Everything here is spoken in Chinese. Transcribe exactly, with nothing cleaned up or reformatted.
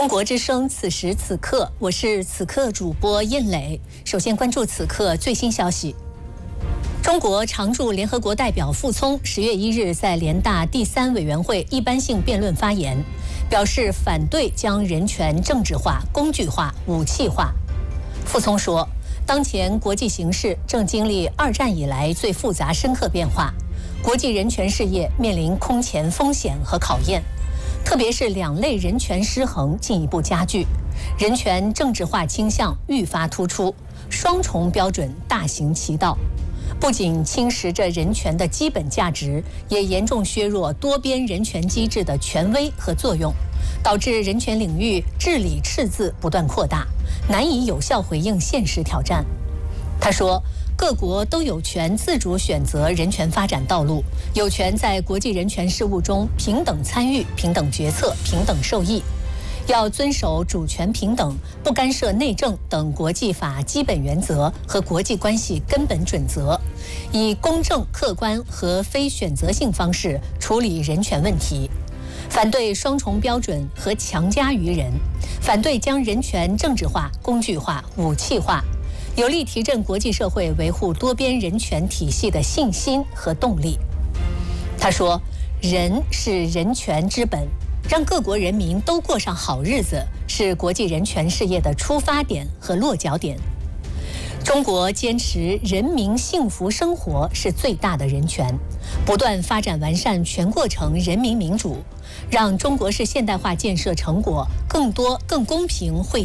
中国之声，此时此刻，我是此刻主播燕磊。首先关注此刻最新消息。中国常驻联合国代表傅聪十月一日在联大第三委员会一般性辩论发言，表示反对将人权政治化、工具化、武器化。傅聪说，当前国际形势正经历二战以来最复杂深刻变化，国际人权事业面临空前风险和考验。特别是两类人权失衡进一步加剧，人权政治化倾向愈发突出，双重标准大行其道，不仅侵蚀着人权的基本价值，也严重削弱多边人权机制的权威和作用，导致人权领域治理赤字不断扩大，难以有效回应现实挑战。他说，各国都有权自主选择人权发展道路，有权在国际人权事务中平等参与、平等决策、平等受益。要遵守主权平等、不干涉内政等国际法基本原则和国际关系根本准则，以公正、客观和非选择性方式处理人权问题。反对双重标准和强加于人，反对将人权政治化、工具化、武器化。有力提振国际社会维护多边人权体系的信心和动力。他说，人是人权之本，让各国人民都过上好日子，是国际人权事业的出发点和落脚点。中国坚持人民幸福生活是最大的人权，不断发展完善全过程人民民主，让中国式现代化建设成果更多、更公平、惠